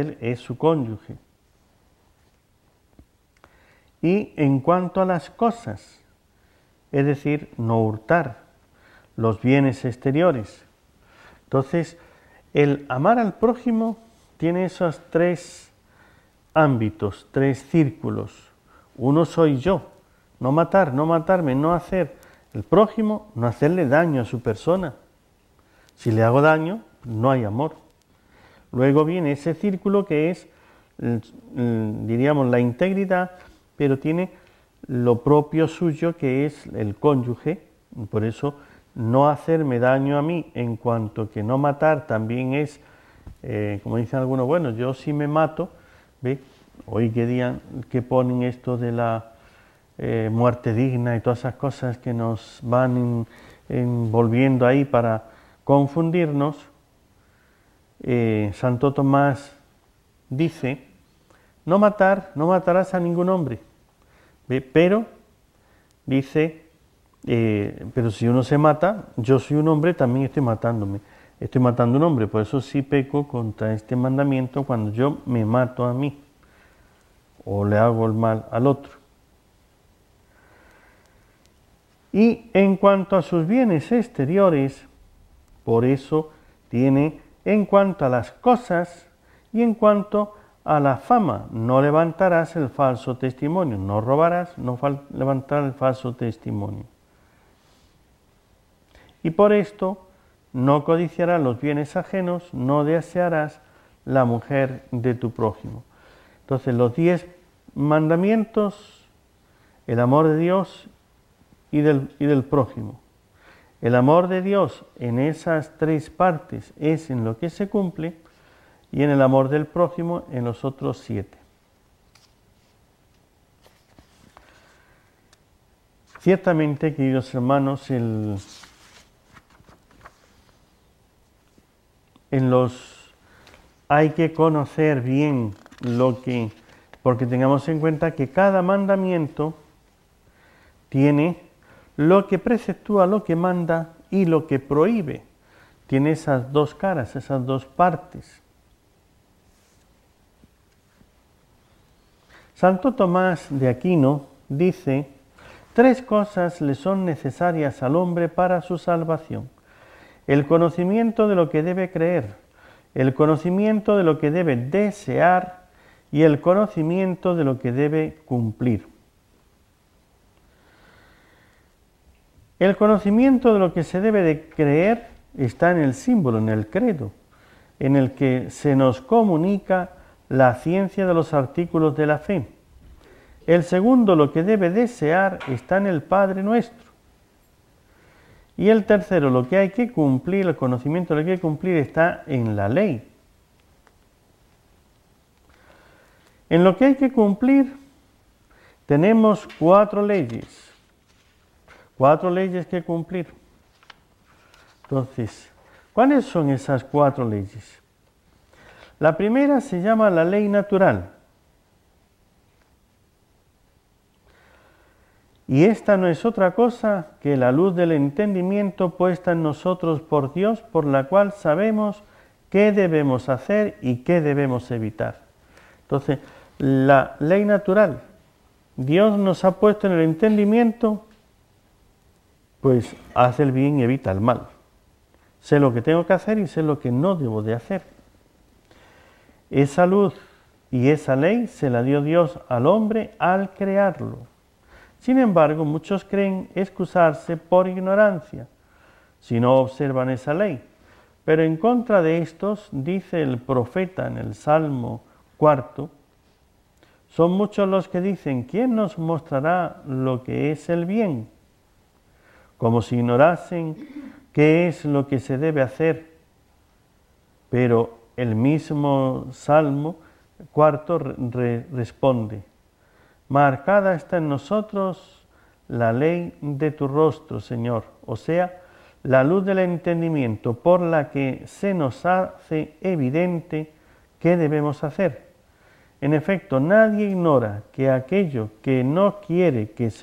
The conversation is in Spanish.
él es su cónyuge. Y en cuanto a las cosas, es decir, no hurtar los bienes exteriores. Entonces, el amar al prójimo tiene esos tres ámbitos, tres círculos. Uno soy yo, no matar, no matarme, no hacer el prójimo, no hacerle daño a su persona. Si le hago daño, no hay amor. Luego viene ese círculo que es, diríamos, la integridad, pero tiene lo propio suyo que es el cónyuge. Por eso, no hacerme daño a mí, en cuanto que no matar también es, como dicen algunos, bueno, yo si me mato, ¿ve? Hoy que ponen esto de la muerte digna y todas esas cosas que nos van envolviendo ahí para confundirnos, Santo Tomás dice, no matarás a ningún hombre, ¿ve? Pero dice, pero si uno se mata, yo soy un hombre, también estoy matándome, estoy matando a un hombre, por eso sí peco contra este mandamiento cuando yo me mato a mí o le hago el mal al otro. Y en cuanto a sus bienes exteriores, por eso tiene en cuanto a las cosas y en cuanto a la fama, no levantarás el falso testimonio, no robarás, no levantarás el falso testimonio. Y por esto no codiciarás los bienes ajenos, no desearás la mujer de tu prójimo. Entonces los 10 mandamientos, el amor de Dios y del prójimo. El amor de Dios en esas 3 partes es en lo que se cumple, y en el amor del prójimo en los otros 7. Ciertamente, queridos hermanos, hay que conocer bien porque tengamos en cuenta que cada mandamiento tiene lo que preceptúa, lo que manda y lo que prohíbe. Tiene esas 2 caras, esas 2 partes. Santo Tomás de Aquino dice, 3 cosas le son necesarias al hombre para su salvación: el conocimiento de lo que debe creer, el conocimiento de lo que debe desear y el conocimiento de lo que debe cumplir. El conocimiento de lo que se debe de creer está en el símbolo, en el credo, en el que se nos comunica la ciencia de los artículos de la fe. El segundo, lo que debe desear, está en el Padre Nuestro. Y el tercero, lo que hay que cumplir, el conocimiento de lo que hay que cumplir, está en la ley. En lo que hay que cumplir tenemos 4 leyes. 4 leyes que cumplir. Entonces, ¿cuáles son esas 4 leyes? La primera se llama la ley natural. Y esta no es otra cosa que la luz del entendimiento puesta en nosotros por Dios, por la cual sabemos qué debemos hacer y qué debemos evitar. Entonces, la ley natural, Dios nos ha puesto en el entendimiento, pues haz el bien y evita el mal. Sé lo que tengo que hacer y sé lo que no debo de hacer. Esa luz y esa ley se la dio Dios al hombre al crearlo. Sin embargo, muchos creen excusarse por ignorancia si no observan esa ley. Pero en contra de estos, dice el profeta en el Salmo 4, son muchos los que dicen, ¿quién nos mostrará lo que es el bien? Como si ignorasen qué es lo que se debe hacer. Pero el mismo Salmo 4 responde, marcada está en nosotros la ley de tu rostro, Señor, o sea, la luz del entendimiento por la que se nos hace evidente qué debemos hacer. En efecto, nadie ignora que aquello que no quiere que se